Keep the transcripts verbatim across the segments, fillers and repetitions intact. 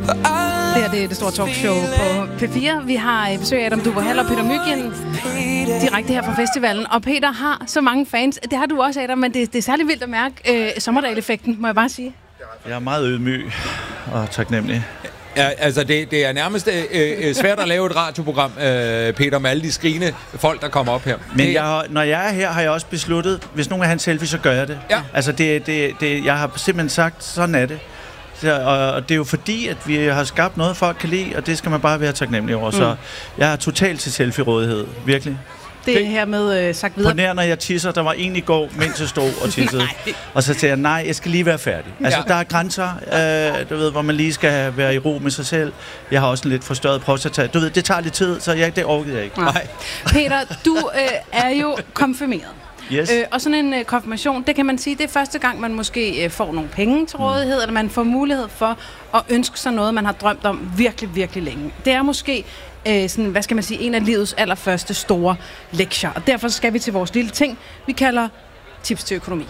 Det her det er det store talkshow på P fire. Vi har besøg af Adam Duvå Hall og Peter Mygind direkte her fra festivalen. Og Peter har så mange fans. Det har du også, Adam, men det, det er særlig vildt at mærke øh, Sommerdal-effekten, må jeg bare sige. Jeg er meget ydmyg og taknemmelig. Ja, altså det, det er nærmest øh, svært at lave et radioprogram, øh, Peter, med alle de skrigende folk, der kommer op her. Men jeg, når jeg er her, har jeg også besluttet, hvis nogen vil have en selfie, så gør jeg det. Ja. Altså det, det, det, jeg har simpelthen sagt, sådan er det. Og det er jo fordi, at vi har skabt noget, folk kan lide, og det skal man bare være taknemmelig over. Mm. Så jeg er totalt til selfie-rådighed, virkelig. Det er her med øh, sagt videre. På nær, når jeg tisser, der var en i går, mens jeg stod og tissede. Og så sagde jeg, nej, jeg skal lige være færdig. Altså, ja. Der er grænser, øh, du ved, hvor man lige skal være i ro med sig selv. Jeg har også en lidt forstørret prostata. Du ved, det tager lidt tid, så jeg, det orkede jeg ikke. Ja. Nej. Peter, du øh, er jo konfirmeret. Yes. Øh, og sådan en øh, konfirmation, det kan man sige, det er første gang, man måske øh, får nogle penge til rådighed, mm. eller man får mulighed for at ønske sig noget, man har drømt om virkelig, virkelig længe. Det er måske øh, sådan, hvad skal man sige, en af livets allerførste store lektier. Og derfor skal vi til vores lille ting, vi kalder tips til økonomi.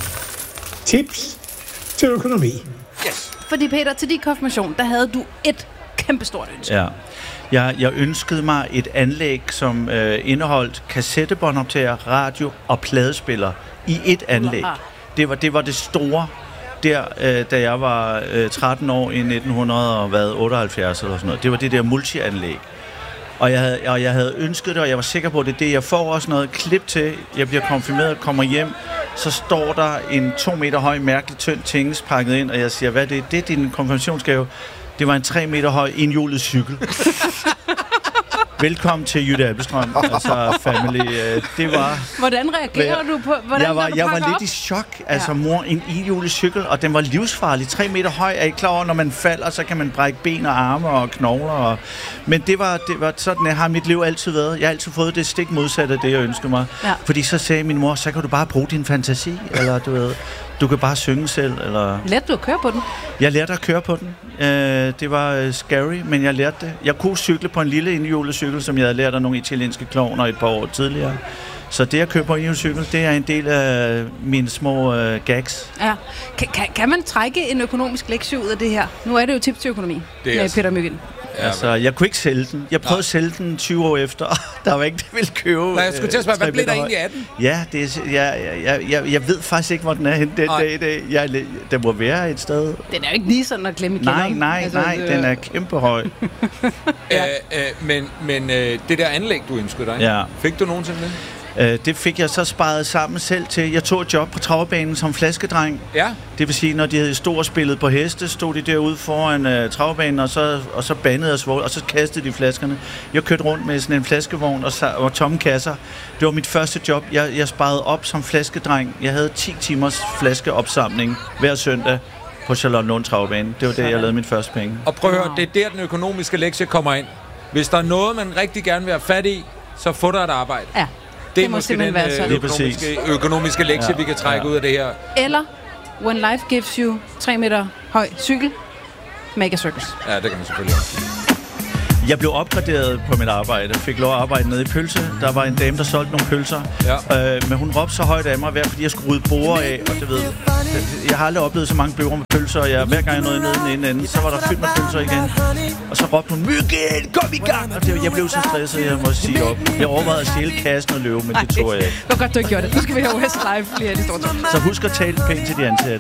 Tips til økonomi. Yes. Fordi Peter, til din konfirmation, der havde du et kæmpestort ønske. Ja. Jeg, jeg ønskede mig et anlæg, som øh, indeholdt kassettebåndoptager, radio og pladespiller i et anlæg. Det var det, var det store der, øh, da jeg var øh, tretten år i nitten otteoghalvfjerds eller sådan noget. Det var det der multianlæg. Og jeg, havde, og jeg havde ønsket det, og jeg var sikker på, at det er det, jeg får også noget klip til. Jeg bliver konfirmeret, kommer hjem, så står der en to meter høj, mærkelig tynd tingest pakket ind, og jeg siger, hvad er det? Det er din konfirmationsgave. Det var en tre meter høj, enhjulet cykel. Velkommen til Jytte Abelstrøm, altså family. Det var... Hvordan reagerer du på, hvordan jeg var, du jeg var op? lidt i chok. Altså, ja. Mor, en enhjulet cykel, og den var livsfarlig. Tre meter høj. Er I klar over, når man falder, så kan man brække ben og arme og knogler. Og... Men det var, det var sådan, har mit liv altid været. Jeg har altid fået det stik modsatte af det, jeg ønskede mig. Ja. Fordi så sagde min mor, så kan du bare bruge din fantasi, eller du ved... Du kan bare synge selv, eller... Lærte du at køre på den? Jeg lærte at køre på den. Uh, det var uh, scary, men jeg lærte det. Jeg kunne cykle på en lille enhjulet cykel, som jeg havde lært af nogle italienske klovner et par år tidligere. Så det at køre på en enhjulet cykel, det er en del af mine små uh, gags. Ja. Kan, kan, kan man trække en økonomisk lektie ud af det her? Nu er det jo tips til økonomi med altså... Peter Mygind. Ja, altså, jeg kunne ikke sælge den. Jeg prøvede Nej. at sælge den tyve år efter. Der var ikke, der ville købe. Nej, jeg skulle til at spørge, hvad blev der egentlig af den? Ja, det er, jeg, jeg, jeg, jeg ved faktisk ikke, hvor den er henne den Nej. dag i dag. Jeg, den må være et sted. Den er jo ikke lige sådan at glemme i Nej, nej, altså, nej, øh... den er kæmpe høj. ja. øh, øh, men men øh, det der anlæg, du ønskede dig, ja. fik du nogensinde det? Uh, det fik jeg så sparet sammen selv til. Jeg tog et job på travbanen som flaskedreng. Ja. Det vil sige, når de havde stor spillet på heste, stod de derude foran uh, travbanen, og så, og så bandede og svol, og så kastede de flaskerne. Jeg kørte rundt med sådan en flaskevogn og, og tomme kasser. Det var mit første job. Jeg, jeg sparede op som flaskedreng. Jeg havde ti timers flaskeopsamling hver søndag på Charlottenlund Travbane. Det var det, jeg lavede mit første penge. Og prøv at høre, det er der, den økonomiske lektie kommer ind. Hvis der er noget, man rigtig gerne vil have fat i, så få dig et arbejde. Ja. Det er måske den øh, økonomiske, økonomiske lektie, ja. vi kan trække ja. ud af det her. Eller, when life gives you tre meter høj cykel, make a circus. Ja, det kan man selvfølgelig også. Jeg blev opgraderet på mit arbejde. Jeg fik lov at arbejde nede i pølse. Der var en dame, der solgte nogle pølser. Ja. Øh, men hun råbte så højt af mig, hver fordi jeg skulle rydde borde af. Og det ved, jeg har aldrig oplevet så mange bøger med pølser. Og jeg, hver gang jeg nåede ned den ene ende, så var der fyldt med pølser igen. Og så råbte hun, Mygind, kom i gang! Og det, jeg blev så stresset, jeg måtte sige op. Jeg overvejede at stjæle kassen og løbe, men det tog jeg ikke. Det var godt, du ikke gjorde det. Nu skal vi have Westlife lige af de store. Så husk at tale pænt til de ansatte.